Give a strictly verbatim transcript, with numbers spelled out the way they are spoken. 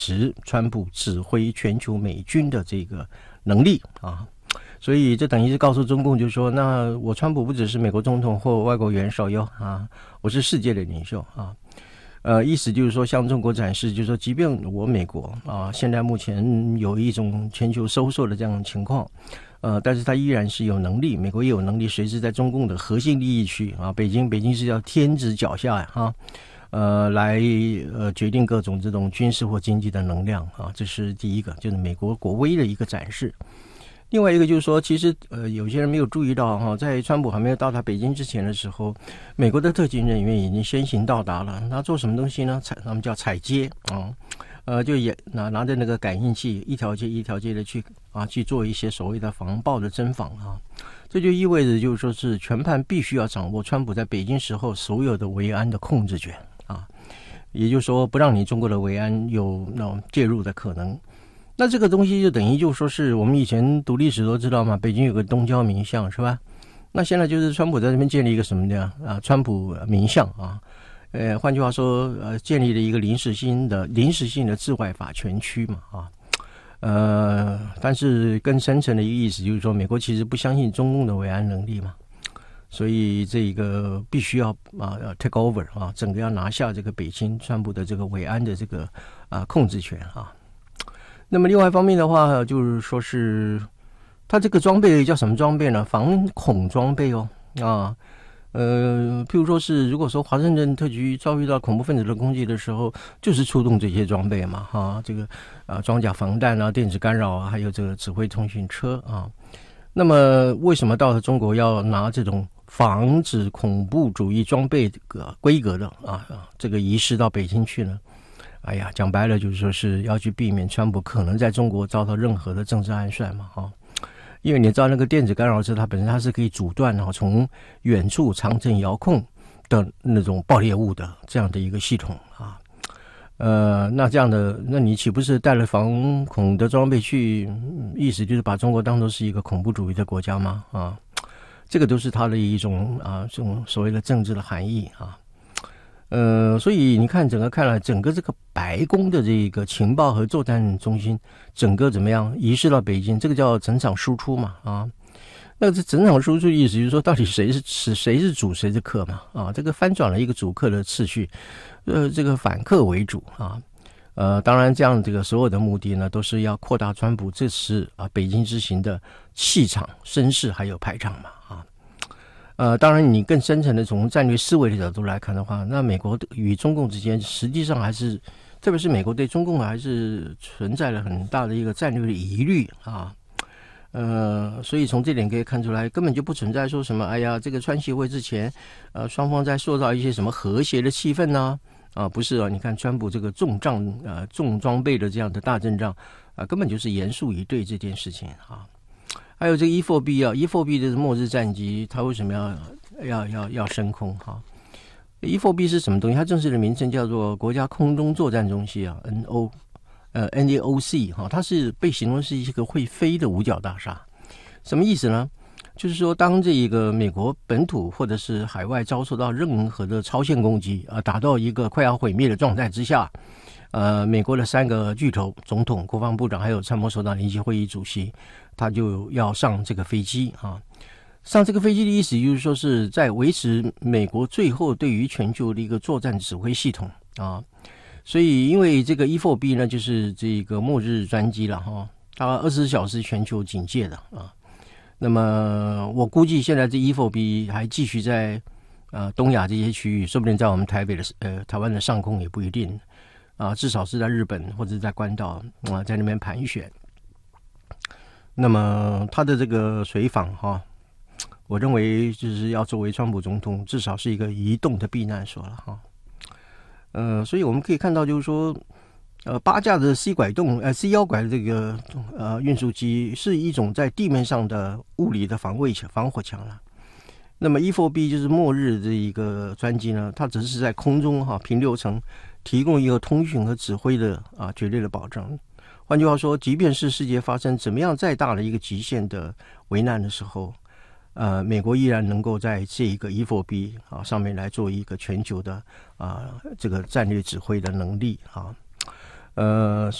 持川普指挥全球美军的这个能力啊。所以这等于是告诉中共，就是说，那我川普不只是美国总统或外国元首哟啊，我是世界的领袖啊。呃，意思就是说，向中国展示，就是说，即便我美国啊，现在目前有一种全球收缩的这样的情况，呃，但是它依然是有能力，美国也有能力随时在中共的核心利益区啊，北京，北京是要天子脚下呀啊。呃，来呃决定各种这种军事或经济的能量啊，这是第一个，就是美国国威的一个展示。另外一个就是说，其实呃有些人没有注意到哈，在川普还没有到达北京之前的时候，美国的特勤人员已经先行到达了。他做什么东西呢？采他们叫采接啊，呃就也拿拿着那个感应器，一条街一条街的去啊去做一些所谓的防暴的侦访啊。这就意味着就是说是全盘必须要掌握川普在北京时候所有的维安的控制权啊，也就是说不让你中国的维安有那种介入的可能。那这个东西就等于就说是我们以前读历史都知道嘛，北京有个东交民巷是吧？那现在就是川普在这边建立一个什么呢？啊，川普民巷啊，呃，换句话说，呃，建立了一个临时性的临时性的治外法权区嘛啊，呃，但是更深层的一个意思就是说，美国其实不相信中共的维安能力嘛，所以这个必须要啊 take over 啊，整个要拿下这个北京川普的这个维安的这个啊控制权啊。那么另外一方面的话，就是说是它这个装备叫什么装备呢？防恐装备哦啊，呃，譬如说是如果说华盛顿特区遭遇到恐怖分子的攻击的时候，就是出动这些装备嘛，哈、啊，这个啊装甲防弹啊、电子干扰啊，还有这个指挥通讯车啊。那么为什么到了中国要拿这种防止恐怖主义装备规格的啊啊这个移师到北京去呢？哎呀，讲白了就是说是要去避免川普可能在中国遭到任何的政治暗算嘛，哈、哦，因为你知道那个电子干扰车它本身它是可以阻断哈从远处长程遥控的那种爆裂物的这样的一个系统啊，呃，那这样的那你岂不是带了防恐的装备去，意思就是把中国当作是一个恐怖主义的国家吗？啊，这个都是它的一种啊这种所谓的政治的含义啊。呃，所以你看，整个看来，整个这个白宫的这个情报和作战中心，整个怎么样移师到北京，这个叫整场输出嘛，啊，那这整场输出的意思就是说，到底谁是谁是主，谁是客嘛，啊，这个翻转了一个主客的次序，呃，这个反客为主啊，呃，当然这样这个所有的目的呢，都是要扩大川普这次啊北京之行的气场、声势还有排场嘛，啊。呃，当然，你更深层的从战略思维的角度来看的话，那美国与中共之间实际上还是，特别是美国对中共还是存在了很大的一个战略的疑虑啊。呃，所以从这点可以看出来，根本就不存在说什么，哎呀，这个川协会之前，呃，双方在塑造一些什么和谐的气氛呢、啊？啊，不是啊，你看川普这个重仗呃重装备的这样的大阵仗啊，根本就是严肃以对这件事情啊。还有这个 E 四 B 啊 ，E 四 B 的末日战机，它为什么要要要要升空哈 ？E 四 B 是什么东西？它正式的名称叫做国家空中作战中心啊 ，N O 呃 N A O C 哈，它是被形容是一个会飞的五角大厦。什么意思呢？就是说，当这一个美国本土或者是海外遭受到任何的超限攻击啊，达到一个快要毁灭的状态之下。呃，美国的三个巨头，总统、国防部长还有参谋首长联席会议主席，他就要上这个飞机啊。上这个飞机的意思就是说是在维持美国最后对于全球的一个作战指挥系统啊。所以，因为这个 E 四 B 呢，就是这个末日专机了哈，它二十四小时全球警戒的啊。那么，我估计现在这 E 四 B 还继续在呃东亚这些区域，说不定在我们台北的呃台湾的上空也不一定。啊，至少是在日本或者在关岛啊，在那边盘旋。那么他的这个随访哈、啊，我认为就是要作为川普总统，至少是一个移动的避难所了哈。呃，所以我们可以看到，就是说，呃，八架的 C 拐动呃 C 腰拐的这个呃运输机是一种在地面上的物理的防卫墙、防火墙了。那么 E 四 B 就是末日这一个专机呢，它只是在空中哈、啊、平流层。提供一个通讯和指挥的啊绝对的保障。换句话说，即便是世界发生怎么样再大的一个极限的危难的时候，呃，美国依然能够在这一个 E 四 B 啊上面来做一个全球的啊这个战略指挥的能力啊。 呃。